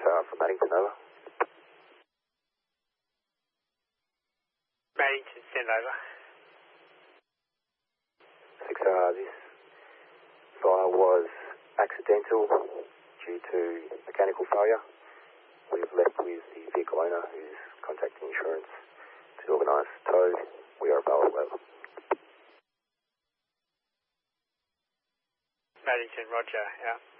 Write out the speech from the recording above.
from Maddington, over. Maddington, send over. 6R, this fire was accidental due to mechanical failure. We've left with the vehicle owner who's contacting insurance to organise tow. We are available, over. Maddington, roger, out.